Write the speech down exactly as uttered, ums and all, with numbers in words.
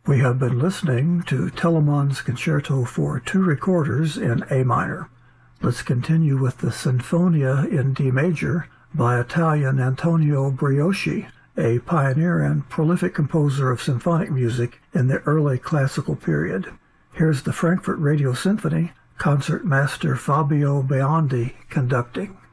We have been listening to Telemann's Concerto for Two Recorders in A minor. Let's continue with the Sinfonia in D major by Italian Antonio Brioschi, a pioneer and prolific composer of symphonic music in the early classical period. Here's the Frankfurt Radio Symphony, Concertmaster Fabio Biondi conducting.